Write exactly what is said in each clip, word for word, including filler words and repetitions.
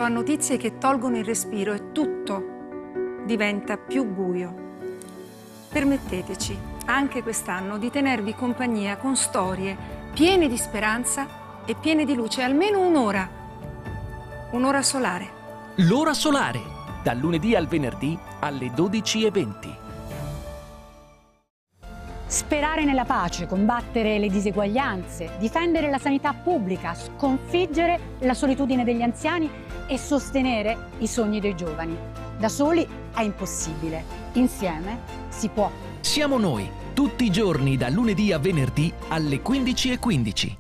notizie che tolgono il respiro e tutto diventa più buio. Permetteteci anche quest'anno di tenervi compagnia con storie piene di speranza e piene di luce, almeno un'ora. Un'ora solare. L'ora solare, dal lunedì al venerdì alle dodici e venti. Sperare nella pace, combattere le diseguaglianze, difendere la sanità pubblica, sconfiggere la solitudine degli anziani e sostenere i sogni dei giovani. Da soli è impossibile, insieme si può. Siamo noi, tutti i giorni da lunedì a venerdì alle quindici e quindici.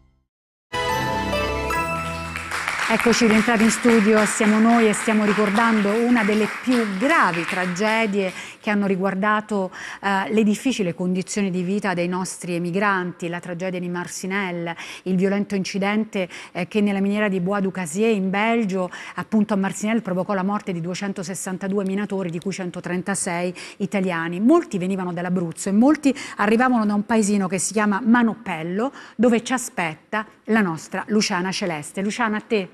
Eccoci rientrati in studio, siamo noi e stiamo ricordando una delle più gravi tragedie che hanno riguardato eh, le difficili condizioni di vita dei nostri emigranti, la tragedia di Marcinelle, il violento incidente eh, che nella miniera di Bois du Casier in Belgio, appunto a Marcinelle, provocò la morte di duecentosessantadue minatori, di cui centotrentasei italiani. Molti venivano dall'Abruzzo e molti arrivavano da un paesino che si chiama Manoppello, dove ci aspetta la nostra Luciana Celeste. Luciana, a te.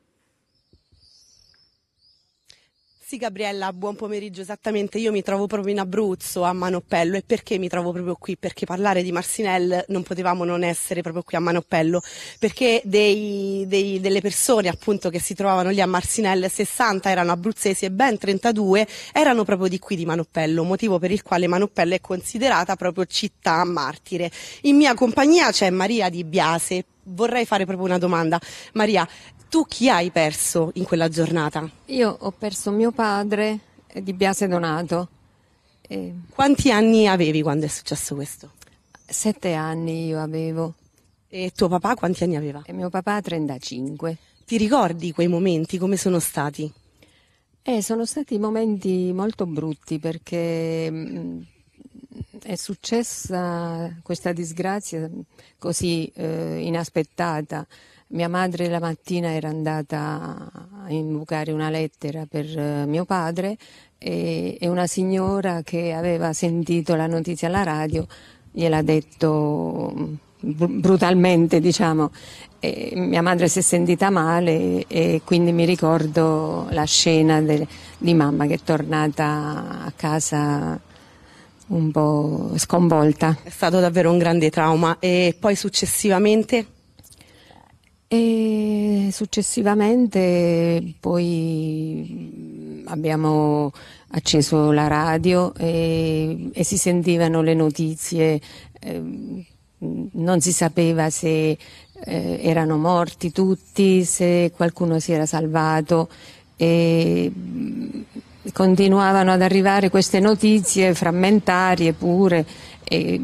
Sì, Gabriella, buon pomeriggio. Esattamente, io mi trovo proprio in Abruzzo, a Manoppello. E perché mi trovo proprio qui? Perché parlare di Marcinelle non potevamo non essere proprio qui a Manoppello, perché dei, dei, delle persone appunto che si trovavano lì a Marcinelle, sessanta erano abruzzesi e ben trentadue erano proprio di qui di Manoppello, motivo per il quale Manoppello è considerata proprio città martire. In mia compagnia c'è Maria Di Biase. Vorrei fare proprio una domanda. Maria, tu chi hai perso in quella giornata? Io ho perso mio padre, Di Biase Donato. E Quanti anni avevi quando è successo questo? Sette anni io avevo. E tuo papà quanti anni aveva? E mio papà trentacinque. Ti ricordi quei momenti, come sono stati? Eh, sono stati momenti molto brutti perché mh, è successa questa disgrazia così eh, inaspettata. Mia madre la mattina era andata a imbucare una lettera per uh, mio padre e, e una signora che aveva sentito la notizia alla radio gliel'ha detto br- brutalmente, diciamo. E mia madre si è sentita male e, e quindi mi ricordo la scena de- di mamma che è tornata a casa un po' sconvolta. È stato davvero un grande trauma. E poi successivamente? E successivamente poi abbiamo acceso la radio e, e si sentivano le notizie, eh, non si sapeva se eh, erano morti tutti, se qualcuno si era salvato e continuavano ad arrivare queste notizie frammentarie pure. E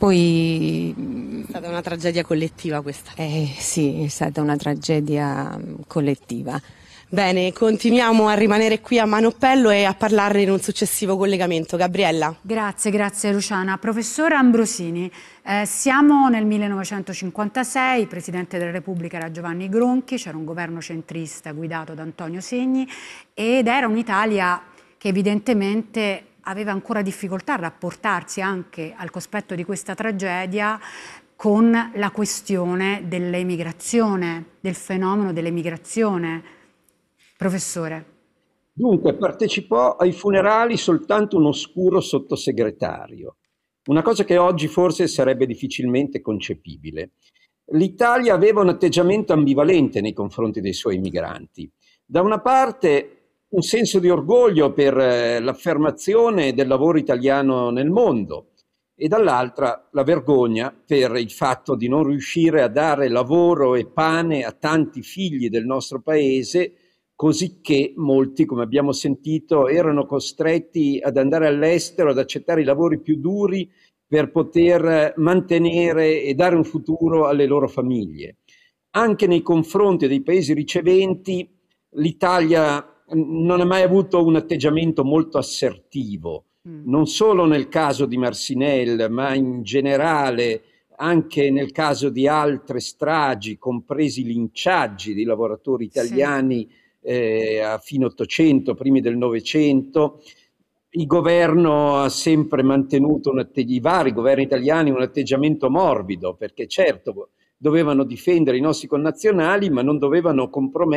poi è stata una tragedia collettiva questa. Eh sì, è stata una tragedia collettiva. Bene, continuiamo a rimanere qui a Manoppello e a parlarne in un successivo collegamento. Gabriella. Grazie, grazie Luciana. Professore Ambrosini, eh, siamo nel millenovecentocinquantasei, il Presidente della Repubblica era Giovanni Gronchi, c'era un governo centrista guidato da Antonio Segni ed era un'Italia che evidentemente aveva ancora difficoltà a rapportarsi anche al cospetto di questa tragedia con la questione dell'emigrazione, del fenomeno dell'emigrazione. Professore. Dunque, partecipò ai funerali soltanto un oscuro sottosegretario, una cosa che oggi forse sarebbe difficilmente concepibile. L'Italia aveva un atteggiamento ambivalente nei confronti dei suoi migranti. Da una parte un senso di orgoglio per eh, l'affermazione del lavoro italiano nel mondo e dall'altra la vergogna per il fatto di non riuscire a dare lavoro e pane a tanti figli del nostro paese, così che molti, come abbiamo sentito, erano costretti ad andare all'estero, ad accettare i lavori più duri per poter mantenere e dare un futuro alle loro famiglie. Anche nei confronti dei paesi riceventi l'Italia non ha mai avuto un atteggiamento molto assertivo, mm. non solo nel caso di Marcinelle, ma in generale anche nel caso di altre stragi, compresi i linciaggi di lavoratori italiani sì. eh, a fine Ottocento, primi del Novecento. Il governo ha sempre mantenuto, un i vari governi italiani, un atteggiamento morbido, perché certo dovevano difendere i nostri connazionali, ma non dovevano compromettere